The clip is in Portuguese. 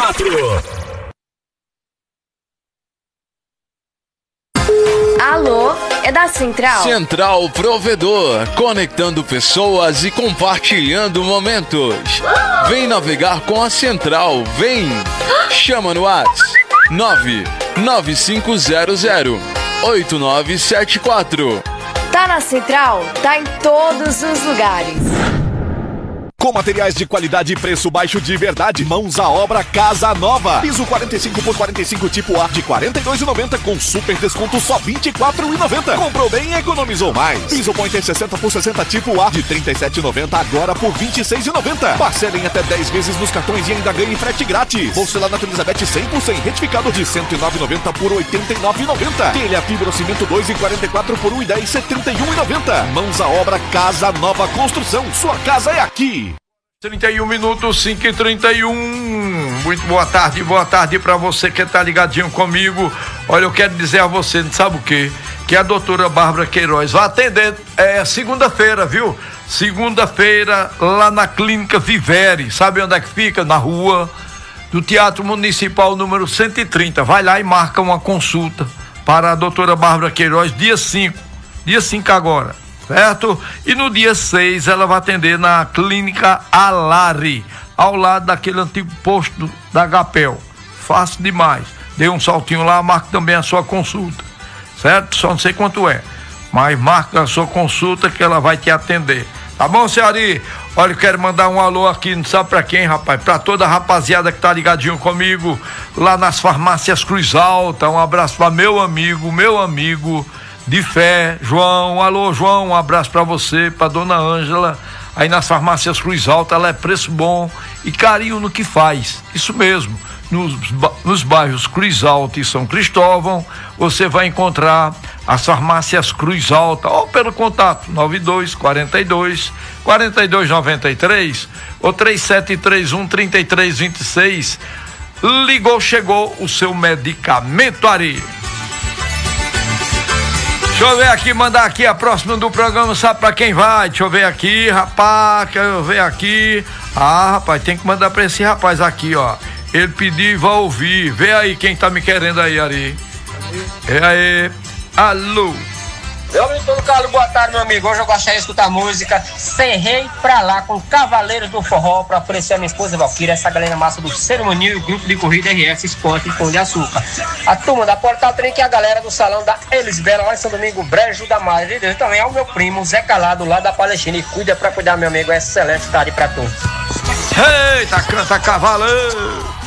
Alô, é da Central? Central Provedor, conectando pessoas e compartilhando momentos. Vem navegar com a Central, vem! Chama no WhatsApp 995008974. Tá na Central? Tá em todos os lugares. Com materiais de qualidade e preço baixo de verdade. Mãos à obra Casa Nova. Piso 45 por 45 tipo A de R$ 42,90 com super desconto só R$ 24,90. Comprou bem e economizou mais. Piso Pointer 60 por 60 tipo A de R$ 37,90 agora por R$ 26,90. Parcelem até 10 vezes nos cartões e ainda ganhe frete grátis. Porcelanato Elizabeth 100% retificado de R$ 109,90 por R$ 89,90. Telha fibrocimento 2 e 44 por R$ 1,10 e R$ 71,90. Mãos à obra Casa Nova Construção. Sua casa é aqui. 31 minutos, 5h31. Muito boa tarde pra você que tá ligadinho comigo. Olha, eu quero dizer a você, não sabe o quê? Que a doutora Bárbara Queiroz vai atender segunda-feira, viu? Segunda-feira, lá na Clínica Vivere. Sabe onde é que fica? Na rua do Teatro Municipal número 130. Vai lá e marca uma consulta para a doutora Bárbara Queiroz, dia 5 agora. Certo? E no dia 6 ela vai atender na Clínica Alari, ao lado daquele antigo posto da Gapel. Fácil demais. Dê um saltinho lá, marque também a sua consulta. Certo? Só não sei quanto é, mas marque a sua consulta que ela vai te atender. Tá bom, Ceari? Olha, eu quero mandar um alô aqui, não sabe pra quem, rapaz? Pra toda a rapaziada que tá ligadinho comigo lá nas farmácias Cruz Alta. Um abraço pra meu amigo de fé, João. Alô, João, um abraço pra você, pra dona Ângela, aí nas farmácias Cruz Alta. Ela é preço bom e carinho no que faz, isso mesmo. Nos bairros Cruz Alta e São Cristóvão, você vai encontrar as farmácias Cruz Alta, ou pelo contato 9242-4293 ou 3731-3326. Ligou, chegou o seu medicamento Ari. Deixa eu ver aqui, mandar aqui a próxima do programa, sabe pra quem vai? Deixa eu ver aqui, rapaz, quero eu ver aqui. Ah, rapaz, tem que mandar pra esse rapaz aqui, ó. Ele pediu e vai ouvir. Vê aí quem tá me querendo aí, Ari. É aí. Alô. Meu amigo Antônio Carlos, boa tarde, meu amigo. Hoje eu gostaria de escutar a música Serrei Pra Lá com Cavaleiros do Forró pra oferecer a minha esposa Valquíria, essa galera massa do Cerimonial e o grupo de corrida RS Esporte Pão de Açúcar. A turma da Portal Trem, que é a galera do salão da Elisbela, lá em São Domingo, Brejo da Madre de Deus. Também é o meu primo Zé Calado, lá da Palestina. E cuida pra cuidar, meu amigo. É excelente tarde pra todos. Eita, canta cavaleiro.